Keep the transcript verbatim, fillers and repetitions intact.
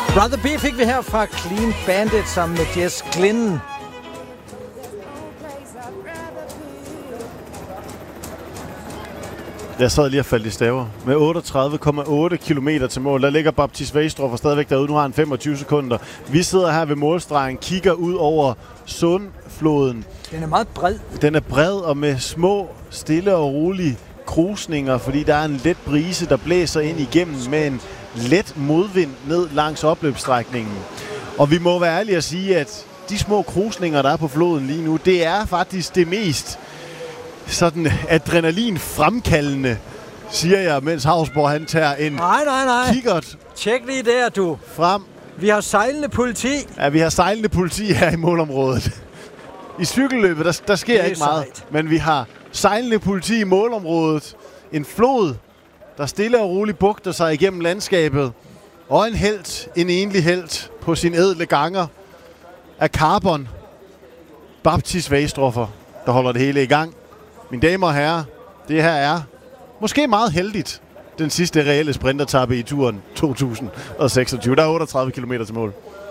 Rather Be fik vi her fra Clean Bandit sammen med Jess Glynn. Jeg sad lige og faldt i staver. Med otteogtredive komma otte kilometer til mål. Der ligger Baptiste Vejstrup og stadigvæk derude. Nu har han femogtyve sekunder. Vi sidder her ved målstregen, kigger ud over Sundfloden. Den er meget bred. Den er bred og med små, stille og rolige krusninger, fordi der er en let brise, der blæser ind igennem med en let modvind ned langs opløbsstrækningen. Og vi må være ærlige at sige, at de små krusninger, der er på floden lige nu, det er faktisk det mest sådan adrenalin fremkaldende, siger jeg, mens Hausborg han tager en nej, nej, nej. kikkert. Tjek lige der, du. Frem. Vi har sejlende politi. Ja, vi har sejlende politi her i målområdet. I cykelløbet, der, der sker ikke meget. Sejt. Men vi har sejlende politi i målområdet. En flod, der stille og roligt bugter sig igennem landskabet. Og en helt, en enlig helt på sin ædle ganger af carbon. Baptiste Vejstroffer, der holder det hele i gang. Mine damer og herrer, det her er måske meget heldigt den sidste reelle sprintertappe i turen to tusind seksogtyve. Der er otteogtredive kilometer til mål.